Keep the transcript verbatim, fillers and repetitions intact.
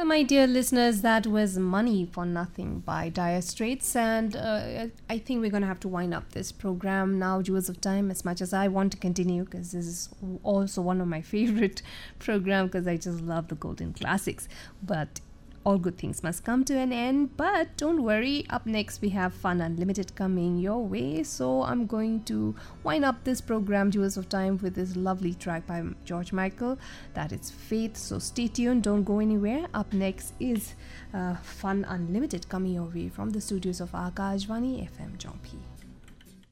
Well, my dear listeners, that was Money for Nothing by Dire Straits. And uh, I think we're going to have to wind up this program now, Jewels of Time, as much as I want to continue, because this is also one of my favorite programs, because I just love the golden classics. But all good things must come to an end. But don't worry, up next we have Fun Unlimited coming your way. So I'm going to wind up this program, Jewels of Time, with this lovely track by George Michael. That is Faith. So stay tuned, don't go anywhere. Up next is uh, Fun Unlimited coming your way from the studios of Akashvani F M Jompi.